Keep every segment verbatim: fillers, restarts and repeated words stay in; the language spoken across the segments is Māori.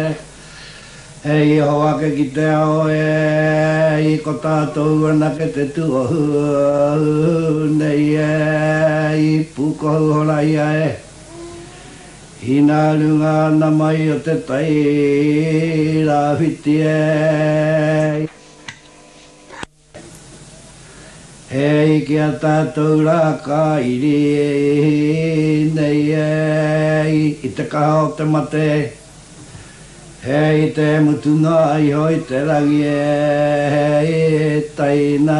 e i hoa ke ki te ao e i ko tātou ana ke te tuahu nei e i pukohu hora ia e hina runga na mai o te tai la whiti e e i ki a tātou la ka iri nei e i te kaha o te mate hei te mutunga i hoi te rangi e hei taina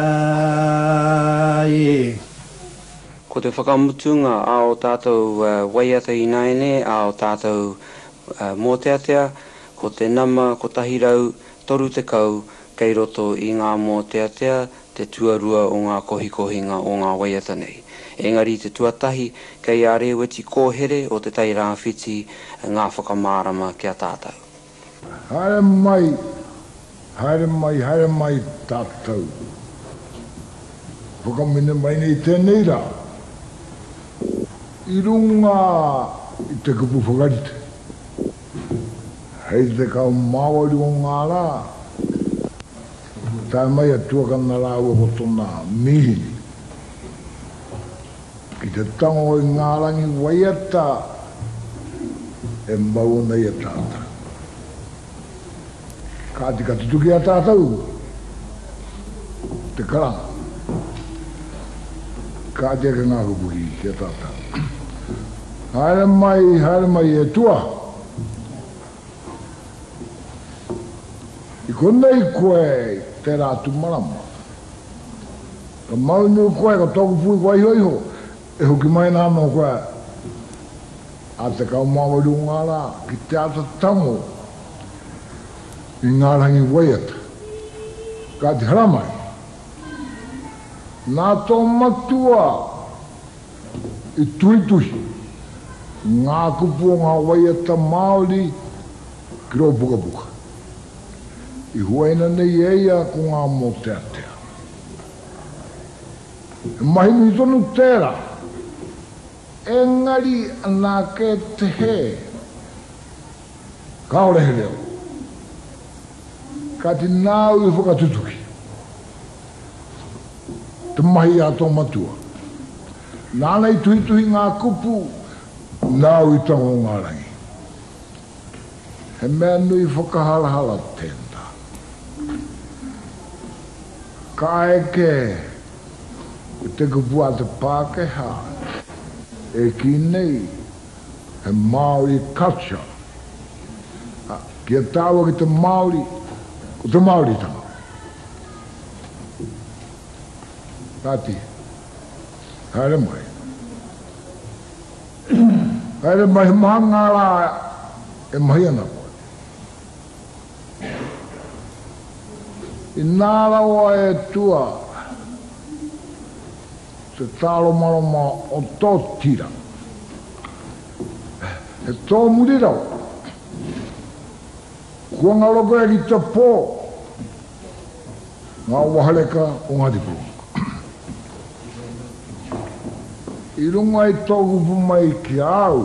i. Ko te whakamutunga a o tātou uh, waiata i naine, a o tātou uh, mōteatea, ko te nama, ko tahirau, toru te kau, kei roto i ngā mōteatea, te tuarua o ngā kohikohinga o ngā waiata nei. Engari te tuatahi, kei a reweti kōhere o te tai rāwhiti, ngā whakamārama kia tātou. Haere mai, haere mai, haere mai tātou. Whakamine mai nei tēnei rā. I runga i te kupu whakarite. Hei te kau māwari o ngā rā. Tai mai a tuakana rā ua ko tōna mihini. Ki te tango i ngā rangi waiata e mau nei a tātou. Ka te katutuki a tātou, te karanga. Ka te ka ngā kupuki ki a tātou. Haere mai, haere mai e tua. I konei koe te rātu marama. Ka maunu koe ka tōku pui koe iho iho. E hoki mai nā no koe, a te kau mawaru ngā rā, ki te ata tango, i ngā rangi waiata. Ka te haramai. Nā tō matua, i tui tui, ngā kupu o ngā waiata Māori, ki rō puka puka. I huaina nei eia ko ngā mōteatea. E mahinu i tonu tērā, engari nā ke te he, ka ore he reo. Ka te nāu i whakatutuki. Te mahi a tō matua. Nānei tuhi tuhi ngā kupu, nāu i tango ngā rangi. He mea nui whakahala tēnā. Ka eke, te kupu a te Pākehā, e ki nei, he Māori culture. Ki a tāua ki te Māori, ko te Māori tanga. Tāti, haere mai. Haere mai, he maha ngā rā e mahi ana koe. I nā rawa e tua, te tālo marama o tō tira. E tō muri rau. Kua ngā loko e ki te pō. Ngā wahareka o ngā tipu. I runga i tō kupu mai ki au.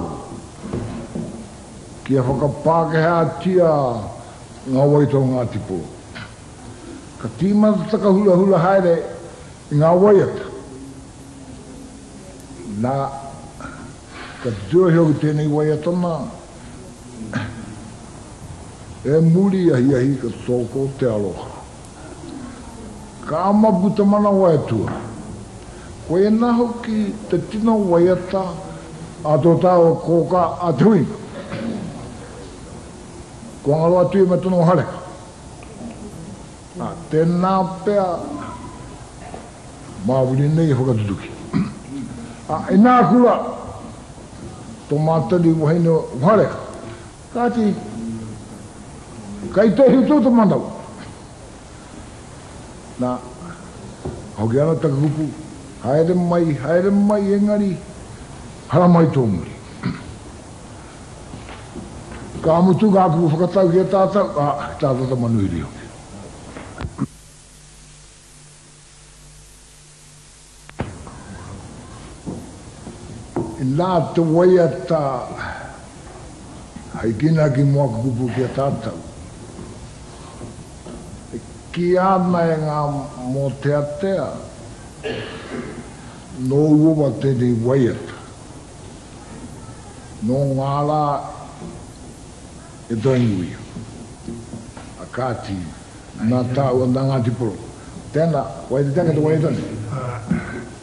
Ki a whakapākehā tia ngā waito ngā tipu. Ka tīmata taka hula hula haere i ngā waiata. Nā, ka tua heo ki tēnei waiatana, e muri ahi ahi ka tōko te aloha. Ka amapu te mana waiatua. Koe nā hoki te tino waiata a tō tāua kōka a te huinga. Ko ngaloa tui me tono hareka. Tēnā pēa, māwiri nei whakatutuki. A e nā kura, tō mātari waheino whareka. Kāti, kai te hiu tō mandau. Nā, hauki ana taka kupu, haere mai, haere mai engari, hara mai tō muri. Ka amutu kā kupu whakatau ki a tātau, a tātau ta manuiri hoki. Nā te waiata Hai kina ki mua kupu ki a tātau. Ki ana e ngā mō te atea, no uwa te te waiata. No ngāla e toinguia. A kāti, nā tāu a ngāti polo. Tēnā, wai te tanga te waiata ni.